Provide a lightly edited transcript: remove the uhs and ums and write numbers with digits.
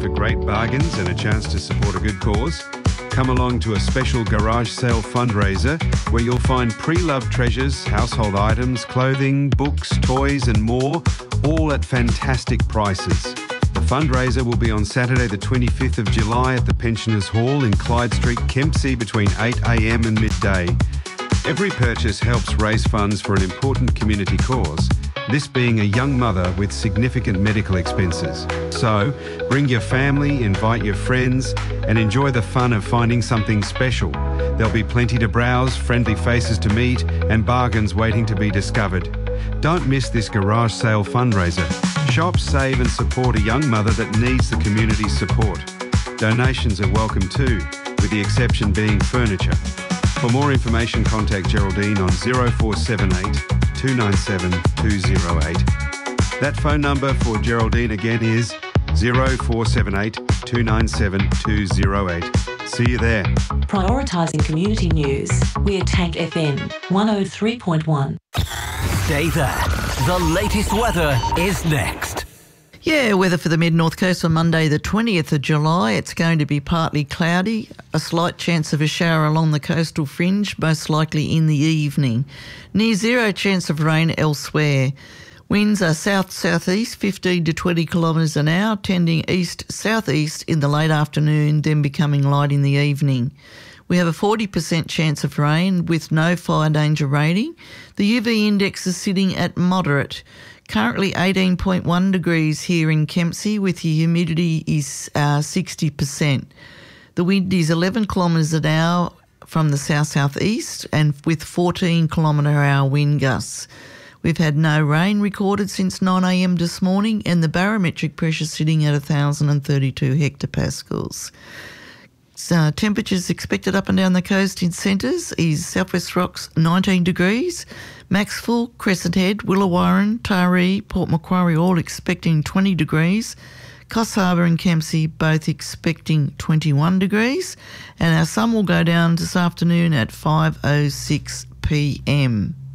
for great bargains and a chance to support a good cause? Come along to a special garage sale fundraiser where you'll find pre-loved treasures, household items, clothing, books, toys and more, all at fantastic prices. The fundraiser will be on Saturday the 25th of July at the Pensioners Hall in Clyde Street, Kempsey between 8am and midday. Every purchase helps raise funds for an important community cause, this being a young mother with significant medical expenses. So, bring your family, invite your friends, and enjoy the fun of finding something special. There'll be plenty to browse, friendly faces to meet, and bargains waiting to be discovered. Don't miss this garage sale fundraiser. Shop, save and support a young mother that needs the community's support. Donations are welcome too, with the exception being furniture. For more information, contact Geraldine on 0478 297 208. That phone number for Geraldine again is 0478 297 208. See you there. Prioritising community news. We're Tank FM 103.1. Stay there. The latest weather is next. Yeah, weather for the mid-north coast on Monday the 20th of July. It's going to be partly cloudy, a slight chance of a shower along the coastal fringe, most likely in the evening. Near zero chance of rain elsewhere. Winds are south-southeast, 15 to 20 kilometres an hour, tending east-southeast in the late afternoon, then becoming light in the evening. We have a 40% chance of rain with no fire danger rating. The UV index is sitting at moderate. Currently 18.1 degrees here in Kempsey with the humidity is 60%. The wind is 11 kilometres an hour from the south-southeast and with 14 kilometre-hour wind gusts. We've had no rain recorded since 9am this morning and the barometric pressure sitting at 1,032 hectopascals. So temperatures expected up and down the coast in centres is South West Rocks 19 degrees, Maxwell, Crescent Head, Willawarren, Taree, Port Macquarie all expecting 20 degrees, Coffs Harbour and Kempsey both expecting 21 degrees and our sun will go down this afternoon at 5:06 p.m.